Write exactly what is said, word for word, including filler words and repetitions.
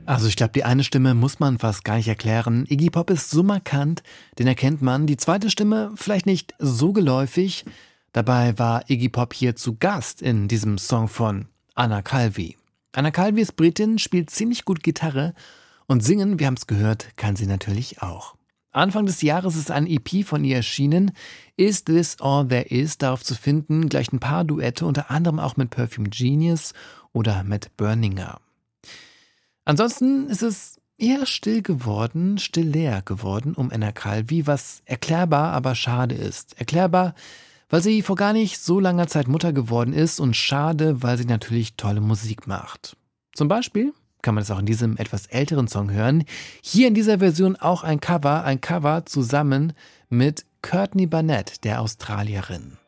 Also ich glaube, die eine Stimme muss man fast gar nicht erklären. Iggy Pop ist so markant, den erkennt man. Die zweite Stimme vielleicht nicht so geläufig. Dabei war Iggy Pop hier zu Gast in diesem Song von Anna Calvi. Anna Calvi ist Britin, spielt ziemlich gut Gitarre und singen, wir haben es gehört, kann sie natürlich auch. Anfang des Jahres ist ein E P von ihr erschienen. Is This All There Is? Darauf zu finden, gleich ein paar Duette, unter anderem auch mit Perfume Genius oder mit Berninger. Ansonsten ist es eher still geworden, still leer geworden um Anna Calvi, was erklärbar, aber schade ist. Erklärbar, weil sie vor gar nicht so langer Zeit Mutter geworden ist und schade, weil sie natürlich tolle Musik macht. Zum Beispiel kann man das auch in diesem etwas älteren Song hören. Hier in dieser Version auch ein Cover, ein Cover zusammen mit Courtney Barnett, der Australierin.